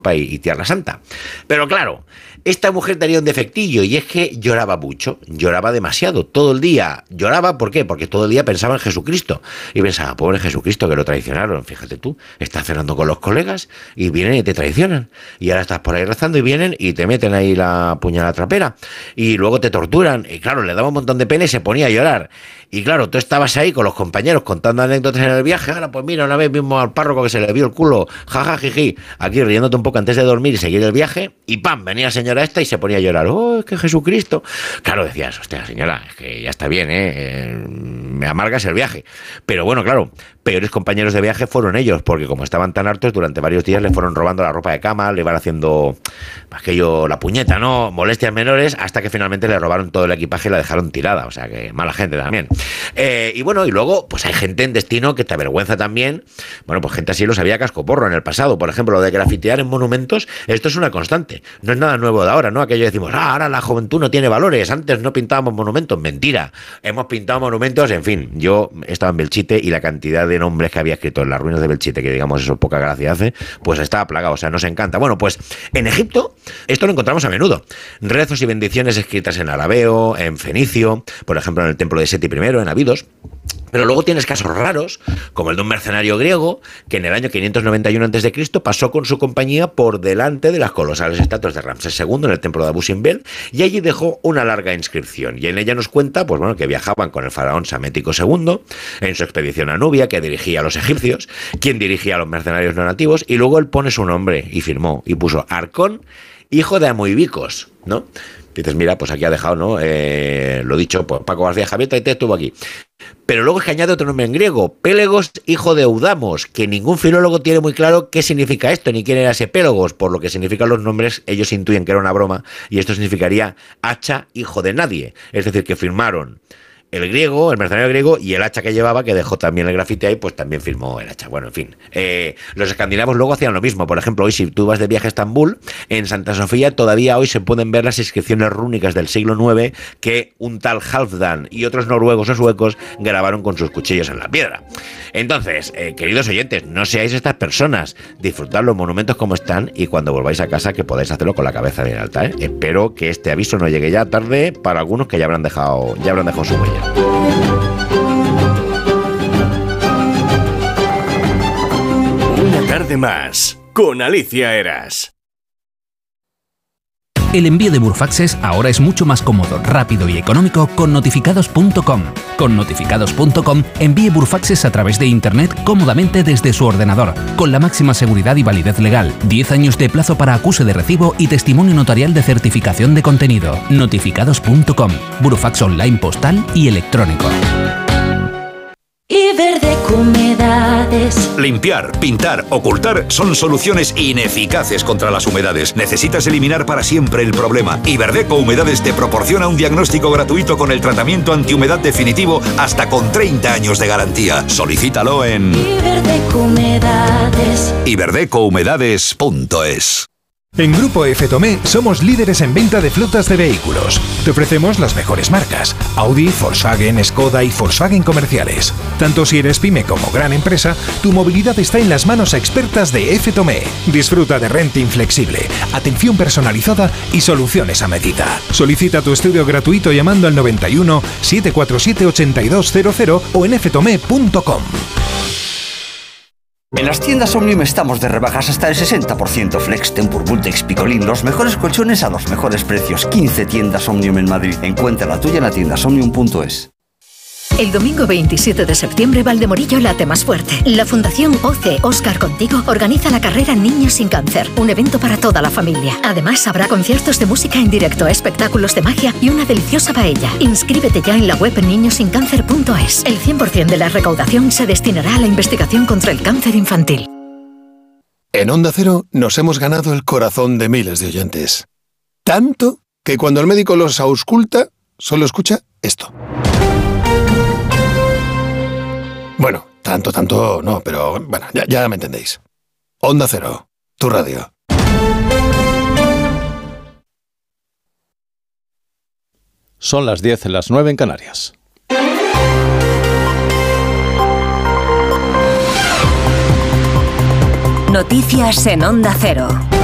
y Tierra Santa. Pero claro, esta mujer tenía un defectillo y es que lloraba mucho, lloraba demasiado, todo el día. ¿Lloraba por qué? Porque todo el día pensaba en Jesucristo y pensaba, pobre Jesucristo, que lo traicionaron. Fíjate tú, estás cenando con los colegas y vienen y te traicionan. Y ahora estás por ahí rezando y vienen y te meten ahí la puñalada trapera y luego te torturan. Y claro, le daba un montón de pena y se ponía a llorar. Y claro, tú estabas ahí con los compañeros contando anécdotas en el viaje. Ahora pues mira, una vez mismo al párroco que se le vio el culo, jaja, jiji, aquí riéndote un poco antes de dormir y seguir el viaje, y ¡pam!, venía la señora esta y se ponía a llorar. ¡Oh, es que Jesucristo! Claro, decías, hostia, señora, es que ya está bien, me amargas el viaje. Pero bueno, claro, peores compañeros de viaje fueron ellos, porque como estaban tan hartos, durante varios días le fueron robando la ropa de cama, le iban haciendo aquello, la puñeta, ¿no? Molestias menores, hasta que finalmente le robaron todo el equipaje y la dejaron tirada. O sea que mala gente también. Y bueno, y luego, pues hay gente en destino que te avergüenza también. Bueno, pues gente así lo sabía cascoporro en el pasado. Por ejemplo, lo de grafitear en monumentos, esto es una constante. No es nada nuevo de ahora, ¿no? Aquello decimos, ahora la juventud no tiene valores. Antes no pintábamos monumentos. Mentira. Hemos pintado monumentos, en fin. Yo estaba en Belchite y la cantidad de nombres que había escrito en las ruinas de Belchite, que digamos eso poca gracia hace, pues estaba plagado. O sea, nos encanta. Bueno, pues en Egipto esto lo encontramos a menudo. Rezos y bendiciones escritas en arameo, en fenicio, por ejemplo en el templo de Seti I, en Abidos. Pero luego tienes casos raros, como el de un mercenario griego que en el año 591 a.C. pasó con su compañía por delante de las colosales estatuas de Ramsés II en el templo de Abu Simbel y allí dejó una larga inscripción. Y en ella nos cuenta, pues bueno, que viajaban con el faraón Psamético II en su expedición a Nubia, que dirigía a los egipcios, quien dirigía a los mercenarios no nativos, y luego él pone su nombre y firmó y puso Arcón, hijo de Amoibicos, ¿no? Dices, mira, pues aquí ha dejado, ¿no? Lo dicho, pues Paco García Javier te estuvo aquí. Pero luego es que añade otro nombre en griego, Pélegos, hijo de Eudamos, que ningún filólogo tiene muy claro qué significa esto, ni quién era ese Pélegos. Por lo que significan los nombres, ellos intuyen que era una broma, y esto significaría hacha, hijo de nadie. Es decir, que firmaron el griego, el mercenario griego, y el hacha que llevaba, que dejó también el grafite ahí, pues también firmó el hacha. Bueno, en fin. Los escandinavos luego hacían lo mismo. Por ejemplo, hoy si tú vas de viaje a Estambul, en Santa Sofía todavía hoy se pueden ver las inscripciones rúnicas del siglo IX que un tal Halfdan y otros noruegos o suecos grabaron con sus cuchillos en la piedra. Entonces, queridos oyentes, no seáis estas personas. Disfrutad los monumentos como están y cuando volváis a casa que podáis hacerlo con la cabeza bien alta, ¿eh? Espero que este aviso no llegue ya tarde para algunos que ya habrán dejado su huella. Una tarde más con Alicia Eras. El envío de Burfaxes ahora es mucho más cómodo, rápido y económico con notificados.com. Con notificados.com envíe Burfaxes a través de Internet cómodamente desde su ordenador, con la máxima seguridad y validez legal, 10 años de plazo para acuse de recibo y testimonio notarial de certificación de contenido. Notificados.com, Burfax online postal y electrónico. Iberdeco Humedades. Limpiar, pintar, ocultar son soluciones ineficaces contra las humedades. Necesitas eliminar para siempre el problema. Iberdeco Humedades te proporciona un diagnóstico gratuito con el tratamiento antihumedad definitivo hasta con 30 años de garantía. Solicítalo en Iberdeco Humedades. iberdecohumedades.es. En Grupo F. Tomé somos líderes en venta de flotas de vehículos. Te ofrecemos las mejores marcas: Audi, Volkswagen, Skoda y Volkswagen comerciales. Tanto si eres pyme como gran empresa, tu movilidad está en las manos expertas de F. Tomé. Disfruta de renting flexible, atención personalizada y soluciones a medida. Solicita tu estudio gratuito llamando al 91 747 8200 o en ftomé.com. En las tiendas Omnium estamos de rebajas hasta el 60%. Flex, Tempur, Bultex, Picolín, los mejores colchones a los mejores precios. 15 tiendas Omnium en Madrid. Encuentra la tuya en la tiendasomnium.es. El domingo 27 de septiembre, Valdemorillo late más fuerte. La Fundación OC Oscar Contigo organiza la carrera Niños sin Cáncer, un evento para toda la familia. Además, habrá conciertos de música en directo, espectáculos de magia y una deliciosa paella. Inscríbete ya en la web niñosincáncer.es. El 100% de la recaudación se destinará a la investigación contra el cáncer infantil. En Onda Cero nos hemos ganado el corazón de miles de oyentes. Tanto que cuando el médico los ausculta, solo escucha esto. Bueno, tanto no, pero bueno, ya me entendéis. Onda Cero, tu radio. Son las 10, las 9 en Canarias. Noticias en Onda Cero.